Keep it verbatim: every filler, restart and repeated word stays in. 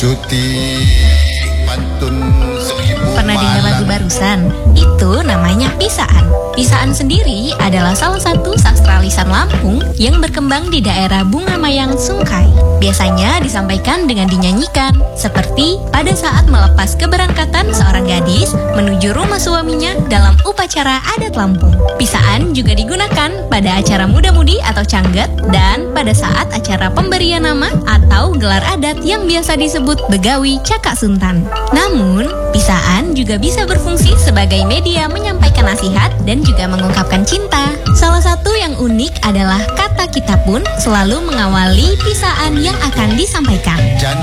Cuti pantun seribu Pernah dengar lagu barusan? Itu namanya Pisaan. Pisaan sendiri adalah salah satu sastra lisan Lampung yang berkembang di daerah Bunga Mayang Sungkai. Biasanya disampaikan dengan dinyanyikan, seperti pada saat melepas keberangkatan seorang gadis menuju rumah suaminya dalam upacara adat Lampung. Pisaan juga digunakan pada acara muda-mudi atau cangget dan pada saat acara pemberian nama atau gelar adat yang biasa disebut Begawi Caka Suntan. Namun, pisaan juga bisa berfungsi sebagai media menyampaikan nasihat dan juga mengungkapkan cinta. Salah satu yang unik adalah kata kita pun selalu mengawali pisaan yang akan disampaikan.